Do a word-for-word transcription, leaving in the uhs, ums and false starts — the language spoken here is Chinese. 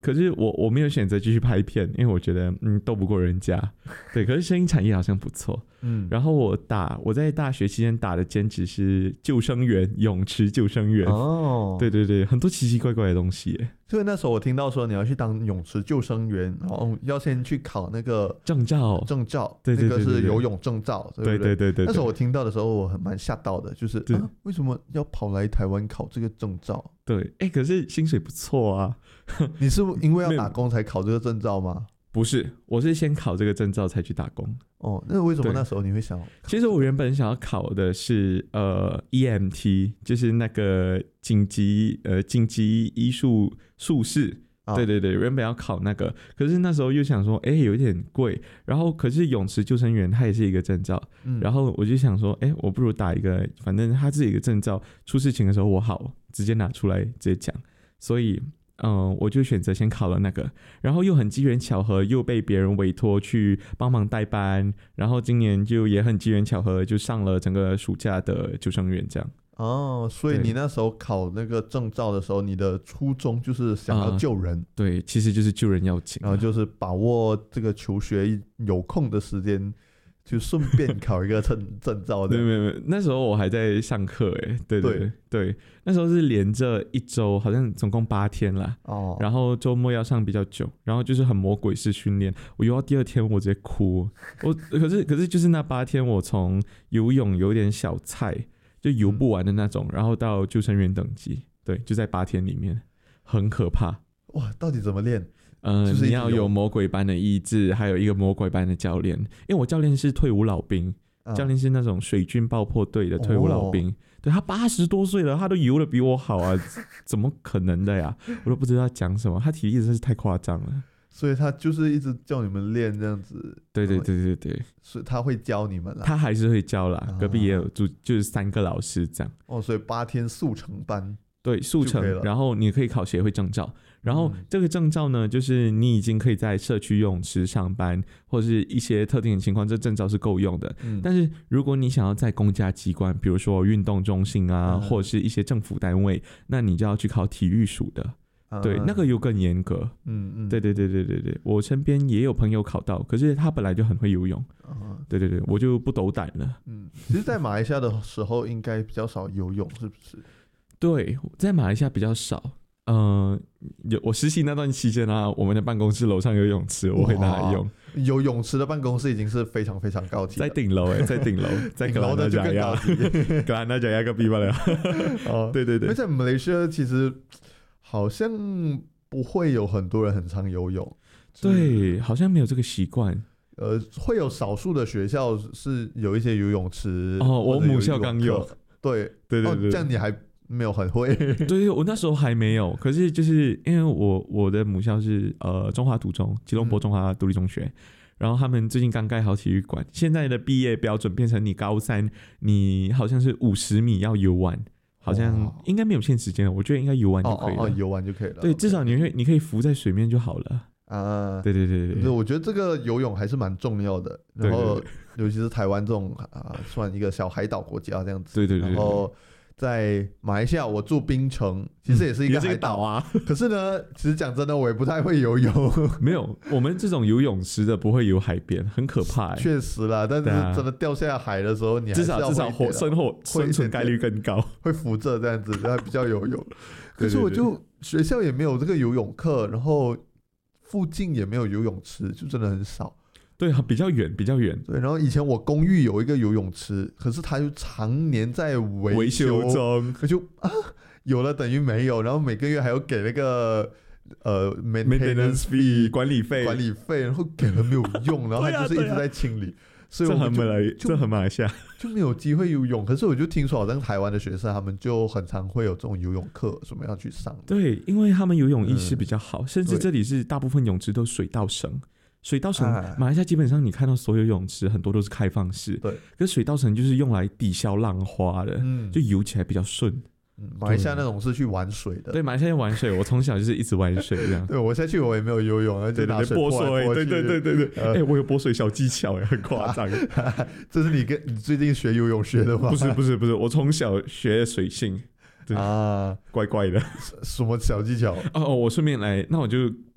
可是我我没有选择继续拍片，因为我觉得嗯斗不过人家，对。可是声音产业好像不错，嗯。然后我打我在大学期间打的兼职是救生员，泳池救生员。哦，对对对，很多奇奇怪怪的东西耶。 所以那时候我听到说你要去当泳池救生员，然后要先去考那个证照， 证照， 对对对对对， 那个是游泳证照，对不对？ 对对对 对, 对。 那时候我听到的时候，我很蛮吓到的，就是、啊、为什么要跑来台湾考这个证照？ 对，哎、欸，可是薪水不错啊。 你是因为要打工才考这个证照吗？ 不是，我是先考这个证照才去打工。 哦，那为什么那时候你会想要？ 其实我原本想要考的是呃 E M T， 就是那个紧急呃紧急医术术士。哦、对对对，原本要考那个，可是那时候又想说，哎、欸，有点贵。然后可是泳池救生员它也是一个证照，嗯、然后我就想说，哎、欸，我不如打一个，反正它是一个证照，出事情的时候我好直接拿出来直接讲。所以。嗯，我就选择先考了那个，然后又很机缘巧合，又被别人委托去帮忙代班，然后今年就也很机缘巧合，就上了整个暑假的救生员这样。 哦，所以你那时候考那个证照的时候，你的初衷就是想要救人、呃， 对，其实就是救人要紧， 然后就是把握这个求学有空的时间。就顺便考一个证证照的， 没有没有，那时候我还在上课哎，对对 对, 对，那时候是连着一周，好像总共八天啦，哦，然后周末要上比较久，然后就是很魔鬼式训练，我游到第二天我直接哭，我可是可是就是那八天我从游泳有点小菜，就游不完的那种，嗯、然后到救生员等级，对，就在八天里面，很可怕。 哇，到底怎么练？ 嗯、呃， 就是、 你要有魔鬼般的意志，还有一个魔鬼般的教练。因为我教练是退伍老兵，啊、教练是那种水军爆破队的退伍老兵，哦、对他八十多岁了，他都游得比我好啊，怎么可能的呀？我都不知道讲什么，他体力真是太夸张了。 所以他就是一直叫你们练这样子。 对对对对对， 所以他会教你们啦。 他还是会教啦，啊、隔壁也有住，就是三个老师这样。 哦，所以八天速成班。 对，速成，然后你可以考协会证照，然后这个证照呢，就是你已经可以在社区游泳池上班，或者是一些特定的情况，这证照是够用的。嗯、但是如果你想要在公家机关，比如说运动中心啊，嗯、或者是一些政府单位，那你就要去考体育署的。嗯、对，那个又更严格。嗯嗯，对对对对对对，我身边也有朋友考到，可是他本来就很会游泳。嗯、对对对，我就不斗胆了。 嗯，其实，在马来西亚的时候，应该比较少游泳，是不是？ 对，在马来西亚比较少。嗯、呃，有我实习那段期间啊，我们的办公室楼上有泳池，我会拿来用。 有泳池的办公室已经是非常非常高级了， 在顶楼哎，在顶楼，在格兰纳加亚，格兰纳加亚个比不了。哦，对对对， 因为在马来西亚其实好像不会有很多人很常游泳， 对，好像没有这个习惯。 呃，会有少数的学校是有一些游泳池。 哦，我母校刚有。 对对对对， 哦，这样你还没有很会。 对，我那时候还没有，可是就是因为我我的母校是呃中华独中，吉隆坡中华独立中学，嗯、然后他们最近刚盖好体育馆，现在的毕业标准变成你高三，你好像是五十米要游完，好像应该没有限时间了，我觉得应该游完就可以了， 哦哦哦，游完就可以了。 对，至少你会你可以浮在水面就好了。啊，对对对 对, 对，我觉得这个游泳还是蛮重要的。然后，对对对，尤其是台湾这种啊，算一个小海岛国家这样子。 对对 对, 对。 然后在马来西亚，我住槟城，其实也是一个海岛啊。 可是呢，其实讲真的，我也不太会游泳。 没有，我们这种游泳池的不会游海边，很可怕、欸。 确实啦，但是真的掉下海的时候，你还是要至少至少活生活生存概率更高， 会浮着这样子，还比较有用。可是我就学校也没有这个游泳课，然后附近也没有游泳池，就真的很少。 对，比较远，比较远。 对，然后以前我公寓有一个游泳池，可是它就常年在维修中， 可就啊有了等于没有，然后每个月还要给那个呃 maintenance fee 管理费， 管理费，然后给了没有用，然后它就是一直在清理。所以我们就这很马来西亚就没有机会游泳。可是我就听说，好像台湾的学生他们就很常会有这种游泳课，什么要去上。 对，因为他们游泳意识比较好，嗯、甚至这里是大部分泳池都水道绳。水道绳，啊、马来西亚基本上你看到所有泳池很多都是开放式， 对。 可是水道绳就是用来抵消浪花的，嗯、就游起来比较顺。 嗯，马来西亚那种是去玩水的， 对，马来西亚玩水，我从小就是一直玩水这样。 对，我下去我也没有游泳，而且拿水泼来泼去。 对对对对对，哎、呃欸，我有泼水小技巧，很夸张。 这是你跟你最近学游泳学的吗？ 不是不是不是，我从小学水性。啊，怪怪的， 什么小技巧？ 哦，我顺便来，那我就